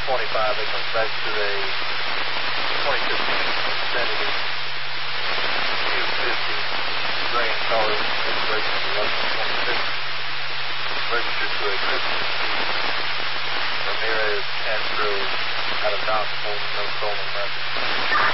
it comes back to a 2015 Infiniti Q50 gray in color, registration of 1126, registered to a Christmas Ramirez Castro out of Knoxville, no stolen nothing.